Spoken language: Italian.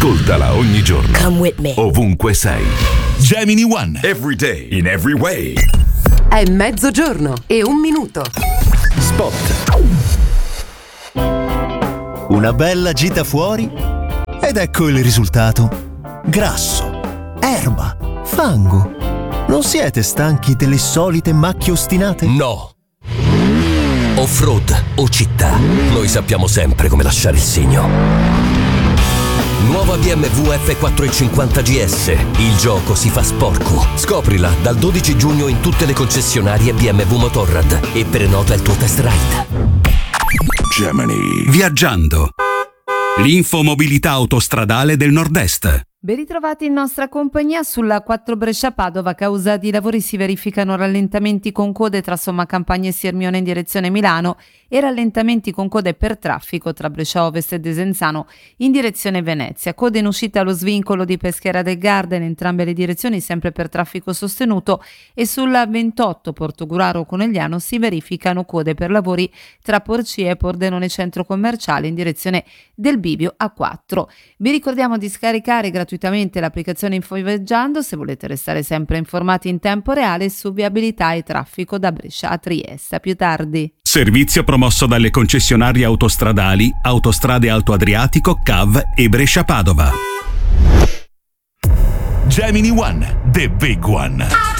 Ascoltala ogni giorno. Come with me. Ovunque sei. Gemini One. Every day, in every way. È mezzogiorno e 1 minuto. Spot. Una bella gita fuori ed ecco il risultato. Grasso, erba, fango. Non siete stanchi delle solite macchie ostinate? No. Off-road o città, noi sappiamo sempre come lasciare il segno. Nuova BMW F450 GS. Il gioco si fa sporco. Scoprila dal 12 giugno in tutte le concessionarie BMW Motorrad e prenota il tuo test ride. Gemini. Viaggiando. L'infomobilità autostradale del Nord-Est. Ben ritrovati in nostra compagnia sulla 4 Brescia-Padova. A causa di lavori si verificano rallentamenti con code tra Sommacampagna e Sirmione in direzione Milano e rallentamenti con code per traffico tra Brescia Ovest e Desenzano in direzione Venezia. Code in uscita allo svincolo di Peschiera del Garda in entrambe le direzioni, sempre per traffico sostenuto, e sulla 28 Portogruaro Conegliano si verificano code per lavori tra Porcia e Pordenone Centro Commerciale in direzione del bivio A4. Vi ricordiamo di scaricare gratuitamente l'applicazione InfoViaggiando se volete restare sempre informati in tempo reale su viabilità e traffico da Brescia a Trieste. A più tardi. Servizio promosso dalle concessionarie autostradali Autostrade Alto Adriatico, CAV e Brescia Padova. Gemini One, the big one.